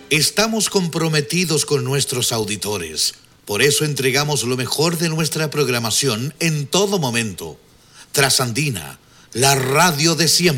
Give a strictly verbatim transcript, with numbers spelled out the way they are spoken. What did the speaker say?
Estamos comprometidos con nuestros auditores. Por eso entregamos lo mejor de nuestra programación en todo momento. Trasandina, la radio de siempre.